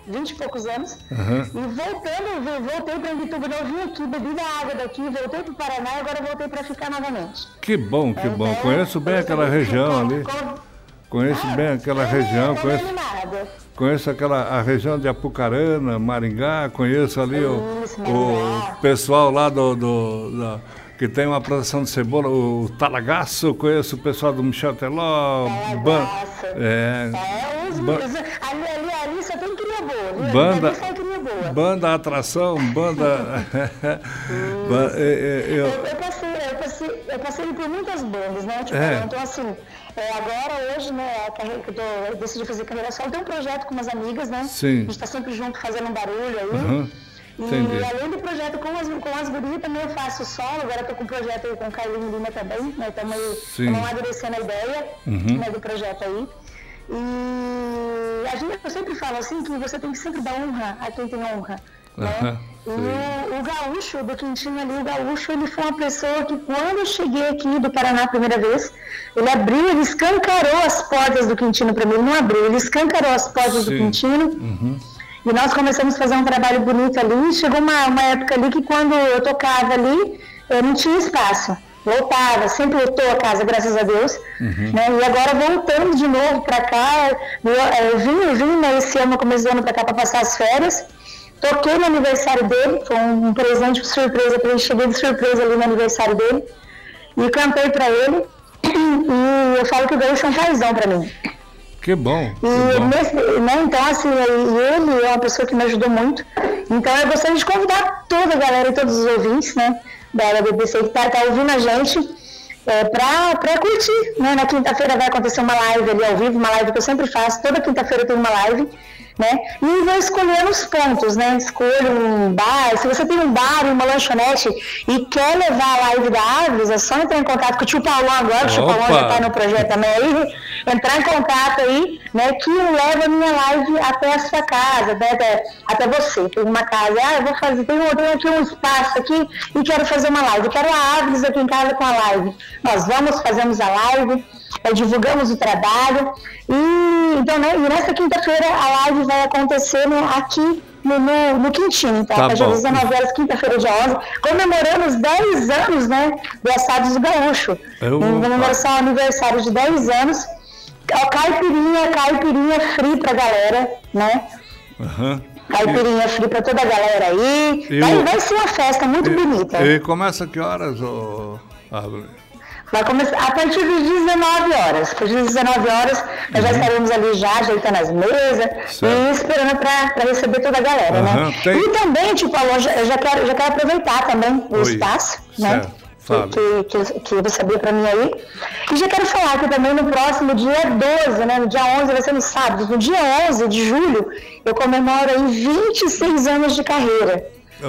20 e poucos anos. E voltei para Imbituba, eu vim aqui, bebi da água daqui, voltei para o Paraná e agora voltei para ficar novamente. Que bom, que bom. Conheço bem aquela região ali. Conheço bem aquela região, conheço a região de Apucarana, Maringá, conheço ali o pessoal lá que tem uma plantação de cebola, o Talagaço, conheço o pessoal do Michel Teló, ali só tem cria boa, banda Atração, banda... eu passei por muitas bandas, né? Então assim, agora hoje, né, eu decidi fazer carreira solo, tem um projeto com umas amigas, né? Sim. A gente está sempre junto fazendo um barulho aí. Entendi. E além do projeto com as gurias, também eu faço solo, agora estou com um projeto aí com o Carlinho Lima também, né? Estamos amadurecendo a ideia, né, do projeto aí. E eu sempre falo assim, que você tem que sempre dar honra a quem tem honra, né? E o gaúcho do Quintino ali, ele foi uma pessoa que quando eu cheguei aqui do Paraná a primeira vez, ele escancarou as portas do Quintino para mim, ele não abriu, ele escancarou as portas do Quintino. E nós começamos a fazer um trabalho bonito ali. Chegou uma época ali que quando eu tocava ali, eu não tinha espaço. Voltava, sempre lotou a casa, graças a Deus. Né? E agora voltando de novo para cá, eu vim né, esse ano, no começo do ano para cá, para passar as férias. Toquei no aniversário dele, foi um presente de surpresa para ele, cheguei de surpresa ali no aniversário dele. E cantei para ele. E eu falo que o gaúcho é um paizão para mim. Que bom. Então, assim, ele é uma pessoa que me ajudou muito. Então, eu gostaria de convidar toda a galera e todos os ouvintes, né, da BBC que tá ouvindo a gente, para curtir, né? Na quinta-feira vai acontecer uma live ali ao vivo, uma live que eu sempre faço, toda quinta-feira tem uma live, né? E vou escolher os pontos, né? Escolho um bar. Se você tem um bar e uma lanchonete e quer levar a live da Árvores, é só entrar em contato com o tio Paulão agora, o tio Paulão já está no projeto também aí, entrar em contato aí, né? Que leva a minha live até a sua casa, né? Até você, tem uma casa, eu vou fazer, tenho aqui um espaço aqui e quero fazer uma live, quero a Árvores aqui em casa com a live. Nós fazemos a live, divulgamos o trabalho então, né, e nessa quinta-feira a live vai acontecer, né, aqui no Quintino, tá? Às 19 horas, quinta-feira, dia 11, comemorando os 10 anos, né, do Assados do Gaúcho. Comemoração aniversário de 10 anos, caipirinha free pra galera, né? Caipirinha free pra toda a galera aí. Vai ser uma festa muito bonita. E começa que horas, Vai começar a partir das 19 horas. A partir das 19 horas, nós já estaremos ali já ajeitando as mesas e esperando para receber toda a galera, né? E também, tipo, eu já quero aproveitar também o espaço, né? Que você abriu para mim aí. E já quero falar que também no próximo dia 12, né? No dia 11, vai ser no sábado. No dia 11 de julho, eu comemoro aí 26 anos de carreira.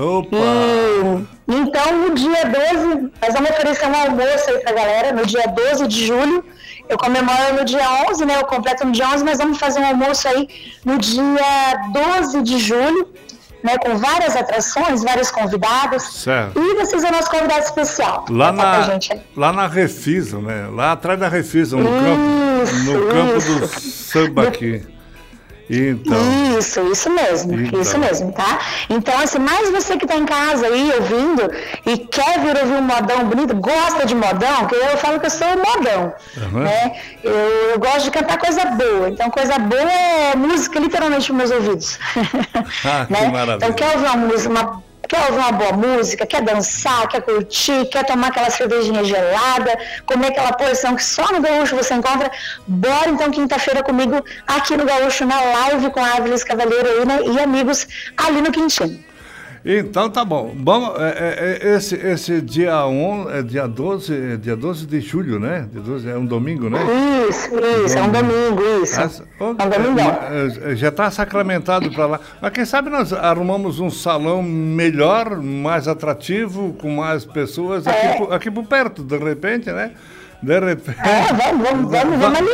Então, no dia 12, nós vamos oferecer um almoço aí pra galera, no dia 12 de julho. Eu comemoro no dia 11, né? Eu completo no dia 11, mas vamos fazer um almoço aí no dia 12 de julho, né? Com várias atrações, vários convidados. Certo. E vocês são nosso convidado especial. Lá na Refisa, né? Lá atrás da Refisa, no campo do samba aqui. Então. Isso mesmo, tá? Então, assim, mais você que tá em casa aí ouvindo e quer vir ouvir um modão bonito, gosta de modão, porque eu falo que eu sou modão, né? Eu gosto de cantar coisa boa, então coisa boa é música literalmente nos meus ouvidos. Que maravilha. Então, quer ouvir uma boa música, quer dançar, quer curtir, quer tomar aquela cervejinha gelada, comer aquela porção que só no Gaúcho você encontra, bora então quinta-feira comigo aqui no Gaúcho, na live com a Árvores Cavaleiro aí, né, e amigos ali no Quintino. Então tá bom. Esse dia 12 de julho, né? Dia 12, é um domingo, né? Isso, é um domingo, isso. É um domingão. Já está sacramentado para lá. Mas quem sabe nós arrumamos um salão melhor, mais atrativo, com mais pessoas aqui por perto, de repente, né? Vamos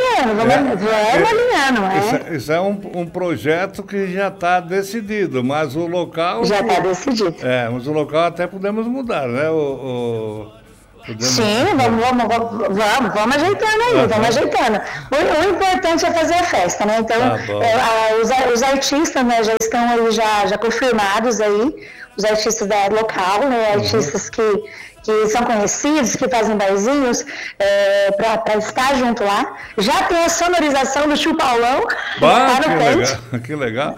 alinhando. Isso é um projeto que já está decidido, mas o local... Já está decidido. Mas o local até podemos mudar, né? Sim, vamos ajeitando aí, vamos ajeitando. O importante é fazer a festa, né? Então, os artistas, né, já estão aí já confirmados aí, os artistas da local, né? Artistas que são conhecidos, que fazem barzinhos, para estar junto lá. Já tem a sonorização do Tio Paulão. Que legal.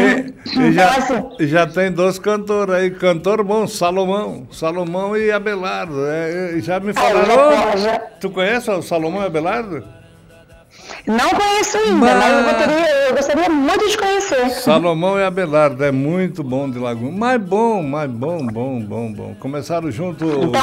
E já tem 2 cantores aí, cantor bom, Salomão e Abelardo. Já me falaram. Tu conhece o Salomão e Abelardo? Não conheço ainda, mas eu gostaria muito de conhecer. Salomão e Abelardo, é muito bom de Laguna. Mas bom. Começaram junto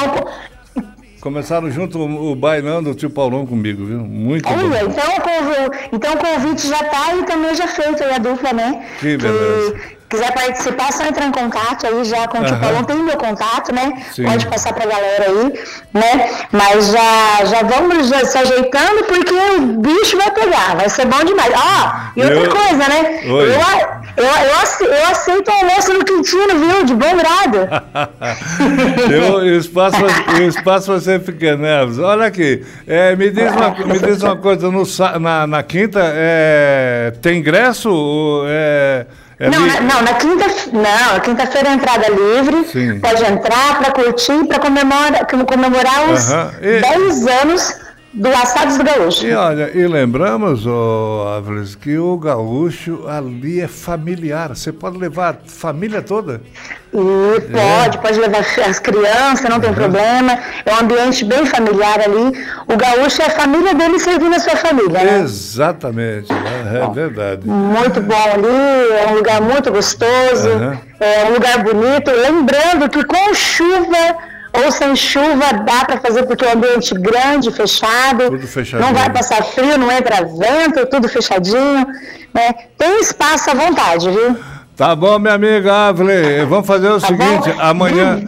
o bailão do Tio Paulão comigo, viu? Muito bom. Então o convite já está e também já feito aí a dupla, né? Que beleza. Quiser participar, só entrar em contato aí já com o Tio Paulão, tem meu contato, né? Sim. Pode passar pra galera aí, né? Mas já vamos se ajeitando, porque o bicho vai pegar, vai ser bom demais. E outra coisa, né? Eu aceito o almoço no Quintino, viu? De bom grado. O espaço vai ser pequeno, né? Olha aqui, me diz uma coisa, na quinta tem ingresso? Na quinta-feira a entrada livre. Sim. Pode entrar para curtir, para comemorar os 10 anos do Assados do Gaúcho. E lembramos, Áviles, que o gaúcho ali é familiar. Você pode levar a família toda? Pode levar as crianças, não tem problema. É um ambiente bem familiar ali. O gaúcho é a família dele servindo a sua família, né? Exatamente, é verdade. Muito bom ali, é um lugar muito gostoso, é um lugar bonito. Lembrando que com chuva ou sem chuva dá para fazer, porque é um ambiente grande, fechado. Tudo fechadinho. Não vai passar frio, não entra vento, tudo fechadinho, né? Tem espaço à vontade, viu? Tá bom, minha amiga Ávile, vamos fazer o seguinte, amanhã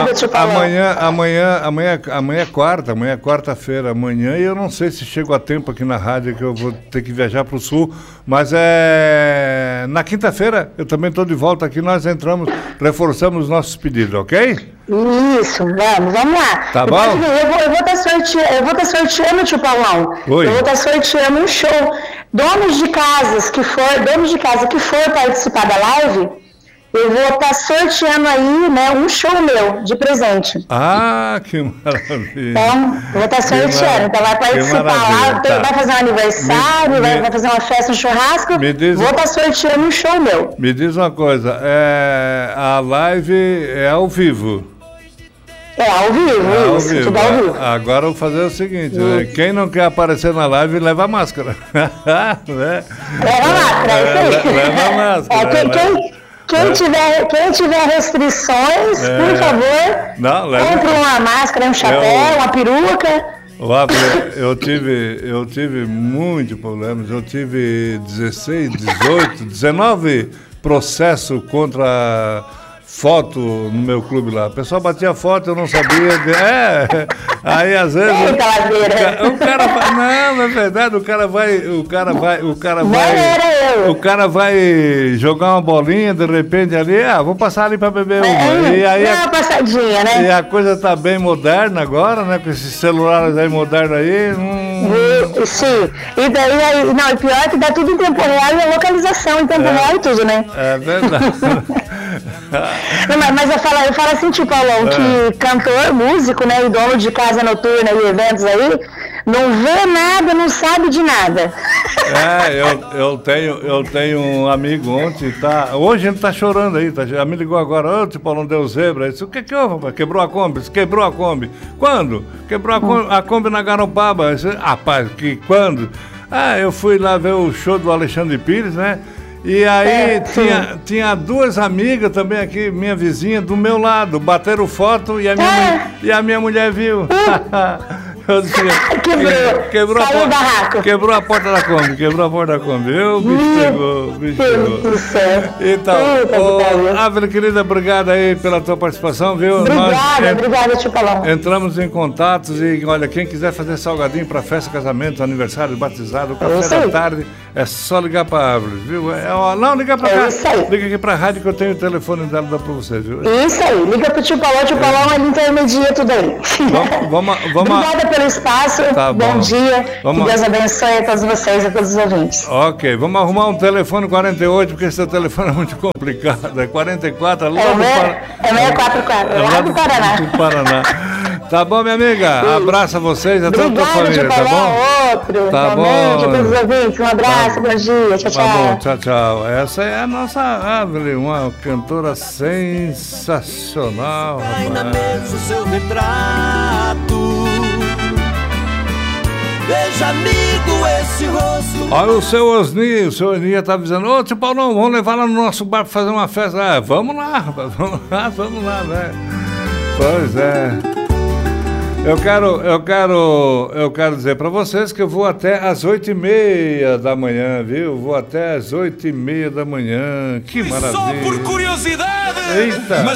é quarta-feira, amanhã, e eu não sei se chego a tempo aqui na rádio, que eu vou ter que viajar para o sul, mas na quinta-feira eu também estou de volta aqui, nós reforçamos os nossos pedidos, ok? Isso, vamos lá. Tá bom? Eu vou estar sorteando, Tio Paulão. Oi. Eu vou estar sorteando um show. Donos de casa que for participar da live, eu vou estar sorteando aí, né, um show meu de presente. Que maravilha. Então, eu vou estar sorteando. Então, vai participar lá, vai fazer um aniversário, vai fazer uma festa, um churrasco. Vou estar sorteando um show meu. Me diz uma coisa, a live é ao vivo? Ao vivo, tudo ao vivo. Agora eu vou fazer o seguinte, né? Quem não quer aparecer na live, leva a máscara. Né? Leva a máscara, é isso aí. Leva a máscara. Quem tiver restrições, por favor, compre uma máscara, um chapéu, uma peruca. Eu tive muitos problemas. Eu tive 16, 18, 19 processos contra foto no meu clube lá. O pessoal batia foto, eu não sabia. Aí às vezes o cara vai, não, é verdade, o cara vai jogar uma bolinha de repente ali, vou passar ali para beber uma. E aí uma passadinha, né? E a coisa tá bem moderna agora, né? Com esses celulares aí modernos aí. Sim. E daí, não, e pior que dá tudo em tempo real e a localização em tempo real e tudo, né? É verdade. Mas eu falo assim, Tio Paulão, que cantor, músico, né, e dono de casa noturna e eventos aí, não vê nada, não sabe de nada. Eu tenho um amigo ontem, hoje ele tá chorando aí, me ligou agora, Tio Paulão, deu zebra. Eu disse, o que houve, rapaz? Quebrou a Kombi? Quebrou a Kombi. Quando? Quebrou a Kombi na Garopaba. Eu disse, rapaz, quando? Eu fui lá ver o show do Alexandre Pires, né? E aí tinha 2 amigas também aqui, minha vizinha, do meu lado, bateram foto e a minha mulher viu. Eu disse, quebrou a porta da Kombi. O bicho pegou. Então, Ávila, querida, obrigado aí pela tua participação, viu? Obrigada, Tio Paulão. Entramos em contatos e, olha, quem quiser fazer salgadinho para festa, casamento, aniversário, batizado, café da tarde, É só ligar para a árvore, viu? Não, liga para cá. Isso aí. Liga aqui para a rádio que eu tenho o telefone dela para vocês, viu? Isso aí, liga pro tio Paulão, ele intermedia tudo aí. Vamos. Obrigada pelo espaço, Tá bom dia, que Deus abençoe a todos vocês e a todos os ouvintes. Ok, vamos arrumar um telefone 48, porque esse telefone é muito complicado. É 44, lá do Paraná. É 644, lá do Paraná. Do Paraná. Tá bom, minha amiga? Abraço a vocês, a toda a tua família, tá bom? Outro, tá também, bom. de todos os ouvintes, um abraço, bom dia, tchau, tchau. Tá bom, tchau, tchau. Essa é a nossa Árvore, uma cantora sensacional, Ai, na rapaz. mesa o seu retrato. Veja, amigo, esse rosto. Olha o seu Osni tá avisando, ô tio Paulão, vamos levar lá no nosso bar pra fazer uma festa. Vamos lá, rapaz, vamos lá, né? Pois é. Eu quero dizer para vocês que eu vou até às 8h30 da manhã, viu? Vou até às 8h30 da manhã. Que maravilha! Só por curiosidade! Eita!